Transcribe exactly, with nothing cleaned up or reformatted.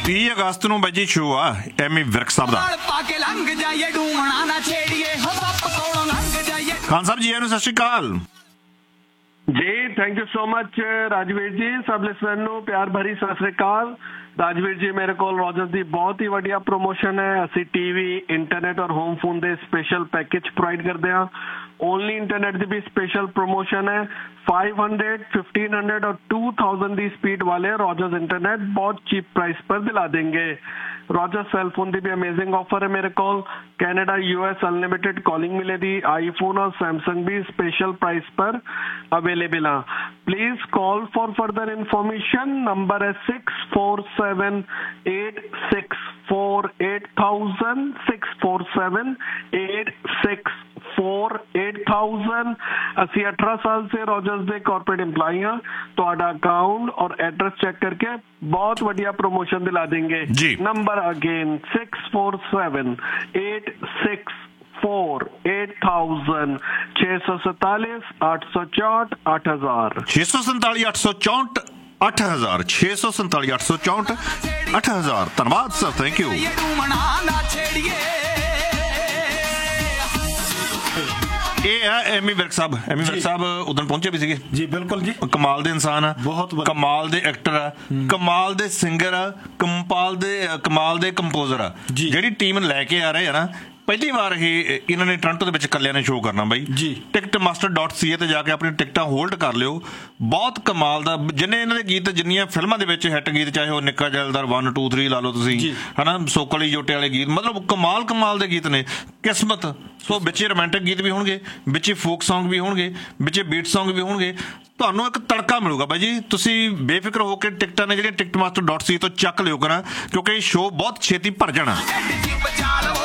तीह अगस्त ਨੂੰ ਬਾਈ ਜੀ ਸ਼ੋਅ ਆ ਐਮੀ ਵਿਰਕ ਸਾਹਿਬ ਦਾ। ਖਾਨ ਸਾਹਿਬ ਜੀ ਆਇਆਂ ਨੂੰ ਸਤਿ ਸ਼੍ਰੀ ਅਕਾਲ ਜੀ। Thank you so much Rajveer ਜੀ। ਸਭ ਲਿਸਨਰ ਨੂੰ ਪਿਆਰ ਭਰੀ ਸਤਿ ਸ਼੍ਰੀ ਅਕਾਲ। ਰਾਜਵੀਰ ਜੀ ਮੇਰੇ ਕੋਲ ਰੋਜਰਸ ਦੀ ਬਹੁਤ ਹੀ ਵਧੀਆ ਪ੍ਰੋਮੋਸ਼ਨ ਹੈ। ਅਸੀਂ ਟੀਵੀ ਇੰਟਰਨੈਟ ਔਰ ਹੋਮ ਫੋਨ ਦੇ ਸਪੈਸ਼ਲ ਪੈਕੇਜ ਪ੍ਰੋਵਾਈਡ ਕਰਦੇ ਹਾਂ। ਓਨਲੀ ਇੰਟਰਨੈਟ ਦੀ ਵੀ ਸਪੈਸ਼ਲ ਪ੍ਰੋਮੋਸ਼ਨ ਹੈ। फाइव हंड्रेड, फिफ्टीन हंड्रेड और टू थाउजेंड की स्पीड वाले रॉजर्स इंटरनेट बहुत चीप प्राइस पर दिला देंगे। रॉजर्स सेल फोन की भी अमेजिंग ऑफर है मेरे को। कैनेडा यूएस अनलिमिटेड कॉलिंग मिलेगी। आईफोन और सैमसंग भी स्पेशल प्राइस पर अवेलेबल है। Please call for further information. Number है six four seven eight six four eight thousand six four seven eight six four eight thousand. ਅਸੀਂ अठारह साल से रॉजर्स ਦੇ ਕਾਰਪੋਰੇਟ EMPLOYE ਹਾਂ। ਤੁਹਾਡਾ ਅਕਾਊਂਟ और एड्रेस चेक करके बहुत बढ़िया प्रमोशन दिला देंगे जी। Number again six four seven eight six four eight thousand छह सौ सैतालीस आठ सौ चौंठ आठ हजार छे सौ संताली अठ सौ चौंठ अठ हजार छे सौ संताली अठ सौ चौंठ अठ हजार। धन्यवाद सर, थैंक यू। ਇਹ ਹੈ ਐਮੀ ਵਿਰਕ ਸਾਹਿਬ। ਐਮੀ ਵਿਰਕ ਸਾਹਿਬ ਉਦੋਂ ਪਹੁੰਚੇ ਵੀ ਸੀਗੇ ਜੀ। ਬਿਲਕੁਲ ਜੀ, ਕਮਾਲ ਦੇ ਇਨਸਾਨ ਆ, ਬਹੁਤ ਕਮਾਲ ਦੇ ਐਕਟਰ ਆ, ਕਮਾਲ ਦੇ ਸਿੰਗਰ ਆ, ਕਮਾਲ ਦੇ ਕਮਾਲ ਦੇ ਕੰਪੋਜ਼ਰ ਆ। ਜਿਹੜੀ ਟੀਮ ਲੈ ਕੇ ਆ ਰਹੇ ਆ ਨਾ, ਪਹਿਲੀ ਵਾਰ ਇਹ ਇਹਨਾਂ ਨੇ ਟੋਰਾਂਟੋ ਦੇ ਵਿੱਚ ਇਕੱਲਿਆਂ ਨੇ ਸ਼ੋਅ ਕਰਨਾ ਬਾਈ ਜੀ। ਟਿਕਟ ਮਾਸਟਰ ਡਾਟ ਸੀ ਏ ਤੇ ਜਾ ਕੇ ਆਪਣੀ ਟਿਕਟਾਂ ਹੋਲਡ ਕਰ ਲਿਓ। ਬਹੁਤ ਕਮਾਲ ਦਾ, ਜਿੰਨੇ ਇਹਨਾਂ ਦੇ ਗੀਤ, ਜਿੰਨੀਆਂ ਫਿਲਮਾਂ ਦੇ ਵਿੱਚ ਹਿੱਟ ਗੀਤ, ਚਾਹੇ ਉਹ ਨਿੱਕਾ ਜੈਲਦਾਰ ਵਨ ਟੂ ਥ੍ਰੀ ਲਾ ਲਓ ਤੁਸੀਂ, ਹਨਾ, ਸੋਕਲੀ ਜੋਟੇ ਵਾਲੇ ਗੀਤ, ਮਤਲਬ ਕਮਾਲ ਕਮਾਲ ਦੇ ਗੀਤ ਨੇ। ਕਿਸਮਤ ਸੋ ਵਿੱਚ ਰੋਮਾਂਟਿਕ ਗੀਤ ਵੀ ਹੋਣਗੇ, ਵਿੱਚ ਫੋਕ ਸੌਂਗ ਵੀ ਹੋਣਗੇ, ਵਿੱਚ ਬੀਟ ਸੌਂਗ ਵੀ ਹੋਣਗੇ। ਤੁਹਾਨੂੰ ਇੱਕ ਤੜਕਾ ਮਿਲੂਗਾ ਬਾਈ ਜੀ। ਤੁਸੀਂ ਬੇਫਿਕਰ ਹੋ ਕੇ ਟਿਕਟਾਂ ਨੇ ਜਿਹੜੀਆਂ ਟਿਕਟ ਮਾਸਟਰ ਡਾਟ ਸੀ ਤੋਂ ਚੱਕ ਲਿਓ ਕਰਾਂ, ਕਿਉਂਕਿ ਇਹ ਸ਼ੋਅ ਬਹੁਤ ਛੇਤੀ ਭਰ ਜਾਣਾ।